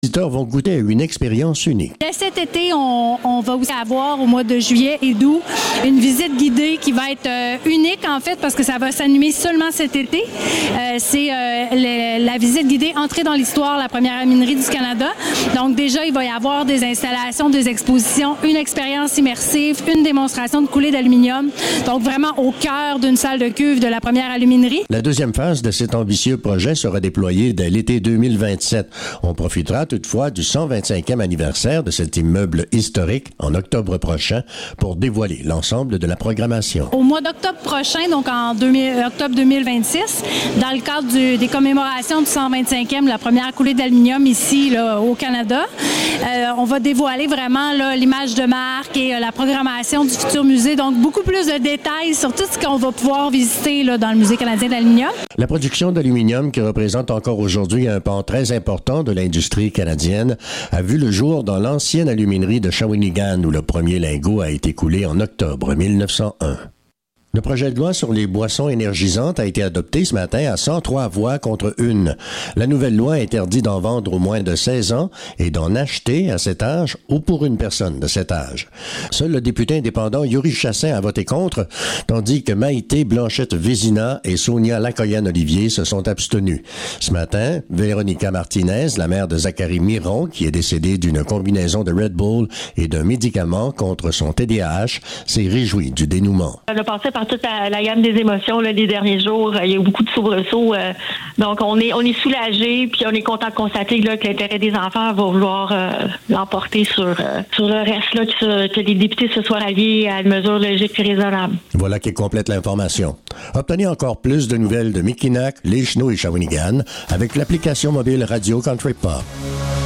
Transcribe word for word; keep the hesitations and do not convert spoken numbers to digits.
visiteurs vont goûter à une expérience unique. Cet été, on, on va aussi avoir au mois de juillet et d'août une visite guidée qui va être euh, unique en fait parce que ça va s'animer seulement cet été. Euh, c'est euh, le, la visite guidée Entrée dans l'histoire, la première aluminerie du Canada. Donc déjà, il va y avoir des installations, des expositions, une expérience immersive, une démonstration de coulée d'aluminium. Donc vraiment au cœur d'une salle de cuve de la première aluminerie. La deuxième phase de cet ambitieux projet sera déployée dès l'été deux mille vingt-sept. On profitera toutefois du cent vingt-cinquième anniversaire de cet immeuble historique en octobre prochain pour dévoiler l'ensemble de la programmation. Au mois d'octobre prochain, donc en deux mille, octobre deux mille vingt-six, dans le cadre du, des commémorations du cent vingt-cinquième, la première coulée d'aluminium ici là, au Canada, euh, on va dévoiler vraiment là, l'image de marque et euh, la programmation du futur musée. Donc beaucoup plus de détails sur tout ce qu'on va pouvoir visiter là, dans le Musée canadien d'aluminium. La production d'aluminium, qui représente encore aujourd'hui un pan très important de l'industrie canadienne, a vu le jour dans l'ancienne aluminerie de Shawinigan où le premier lingot a été coulé en octobre mille neuf cent un. Le projet de loi sur les boissons énergisantes a été adopté ce matin à cent trois voix contre une. La nouvelle loi interdit d'en vendre aux moins de seize ans et d'en acheter à cet âge ou pour une personne de cet âge. Seul le député indépendant Yuri Chassin a voté contre, tandis que Maïté Blanchette-Vézina et Sonia Lacoyane-Olivier se sont abstenus. Ce matin, Véronica Martinez, la mère de Zachary Miron, qui est décédée d'une combinaison de Red Bull et d'un médicament contre son T D A H, s'est réjouie du dénouement. Par toute la, la gamme des émotions là, les derniers jours. Il y a eu beaucoup de soubresauts. Euh, donc, on est on est soulagés, puis on est content de constater là, que l'intérêt des enfants va vouloir euh, l'emporter sur, euh, sur le reste, là, que, que les députés se soient ralliés à une mesure logique et raisonnable. Voilà qui complète l'information. Obtenez encore plus de nouvelles de Mikinak, les Chenaux et Shawinigan avec l'application mobile Radio Country Pop.